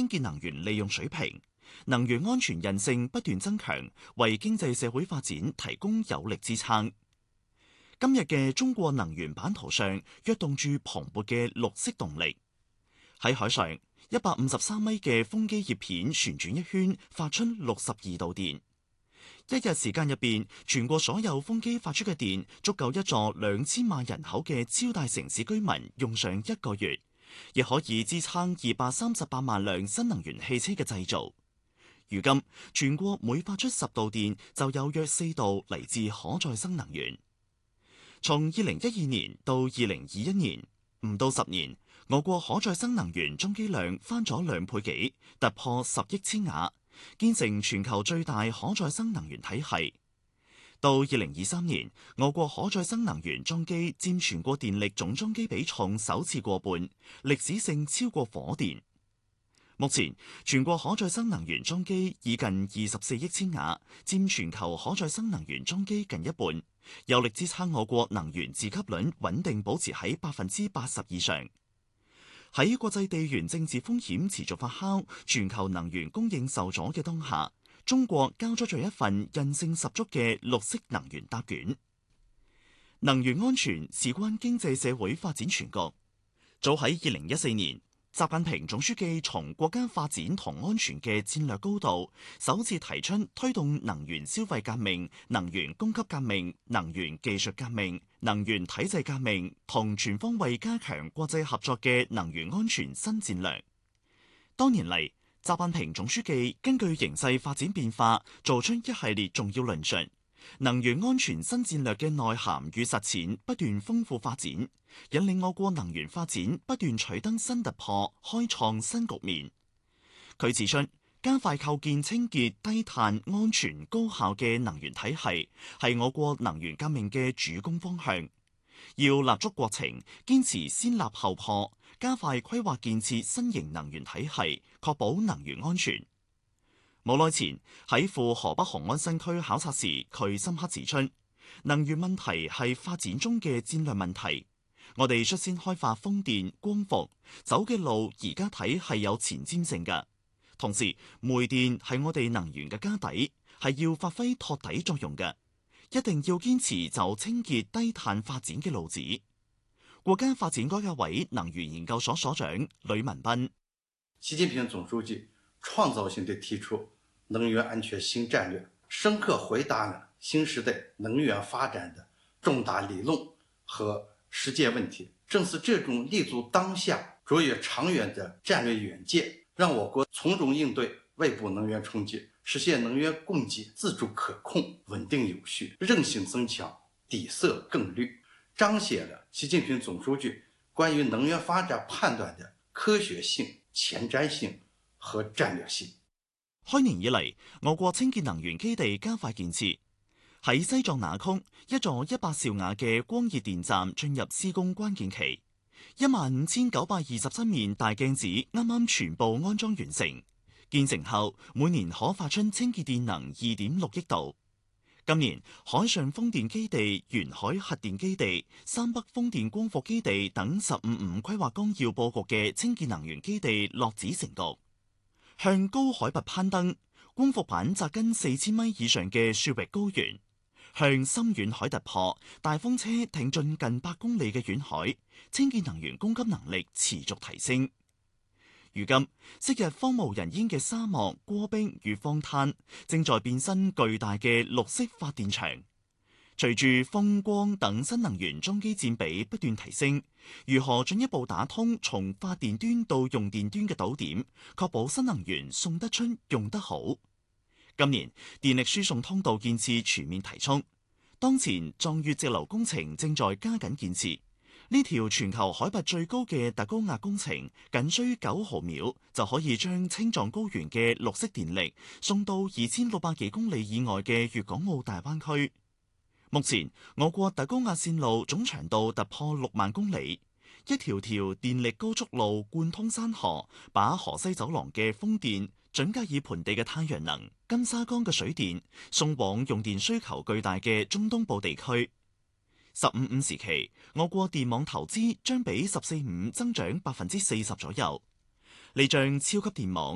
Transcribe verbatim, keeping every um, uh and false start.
清潔能源利用水平，能源安全韌性不斷增強，為經濟社會發展提供有力支撐。今日嘅中國能源版圖上躍動住蓬勃嘅綠色動力。喺海上，一百五十三米嘅風機葉片旋轉一圈，發出六十二度電。一日時間入邊，全國所有風機發出嘅電足夠一座兩千萬人口嘅超大城市居民用上一個月，亦可以支撐二百三十八萬輛新能源汽車嘅製造。如今，全國每發出十度電，就有約四度嚟自可再生能源。從二零一二年到二零二一年，唔到十年，我國可再生能源裝機量翻咗兩倍幾，突破十億千瓦，建成全球最大可再生能源體系。到二零二三年，我國可再生能源裝機佔全國電力總裝機比重首次過半，歷史性超過火電。目前，全國可再生能源裝機已近二十四億千瓦，佔全球可再生能源裝機近一半，有力支撐我國能源自給率穩定保持喺百分之八十以上。喺國際地緣政治風險持續發酵、全球能源供應受阻嘅當下，中國交出咗一份韌性十足嘅綠色能源答卷。能源安全事關經濟社會發展全局。早喺二零一四年，習近平總書記從國家發展同安全嘅戰略高度，首次提出推動能源消費革命、能源供給革命、能源技術革命、能源體制革命同全方位加強國際合作嘅能源安全新戰略。多年嚟，習近平總書記根據形勢發展變化，做出一系列重要論述。能源安全新戰略嘅內涵與實踐不斷豐富發展，引領我國能源發展不斷取得新突破，開創新局面。佢指出，加快構建清潔、低碳、安全、高效嘅能源體系，係我國能源革命嘅主攻方向。要立足國情，堅持先立後破，加快規劃建設新型能源體系，確保能源安全。冇耐前喺赴河北雄安新區考察時，佢深刻指出，能源問題係發展中嘅戰略問題。我哋率先開發風電、光伏，走嘅路而家睇係有前瞻性嘅。同時，煤電係我哋能源嘅家底，係要發揮托底作用嘅。一定要堅持走清潔低碳發展嘅路子。國家發展改革委能源研究所所長呂文斌： 習近平總書記創造性地提出能源安全新戰略，深刻回答了新時代能源發展的重大理論和實踐問題。正是這種立足當下、卓越長遠的戰略遠見，讓我國從容應對外部能源衝擊，實現能源供給自主可控、穩定有序、韌性增強、底色更綠，彰顯了習近平總書記關於能源發展判斷的科學性、前瞻性和戰略性。 開年以嚟，我國清潔能源基地加快建設。喺西藏那曲，一座一百兆瓦嘅光熱電站進入施工關鍵期，一萬五千九百二十七面大鏡子啱啱全部安裝完成。建成後，每年可發出清潔電能二點六億度。今年，海上風電基地、沿海核電基地、三北風電光伏基地等十五五規劃綱要佈局嘅清潔能源基地落子成局。向高海拔攀登，光伏板扎根四千米以上嘅雪域高原；向深遠海突破，大風車挺進近百公里嘅遠海，清潔能源供給能力持續提升。如今，昔日荒無人煙嘅沙漠、戈壁與荒灘，正在變身巨大嘅綠色發電場。隨住風光等新能源裝機佔比不斷提升，如何進一步打通從發電端到用電端嘅島點，確保新能源送得出、用得好？今年電力輸送通道建設全面提速，當前藏越直流工程正在加緊建設。呢條全球海拔最高嘅特高壓工程，僅需九毫秒就可以將青藏高原嘅綠色電力送到二千六百幾公里以外嘅粵港澳大灣區。目前，我國特高壓線路總長度突破六萬公里，一條條電力高速路貫通山河，把河西走廊嘅風電、準格爾盆地嘅太陽能、金沙江嘅水電送往用電需求巨大嘅中東部地區。十五五時期，我國電網投資將比十四五增長百分之四十左右。呢張超級電網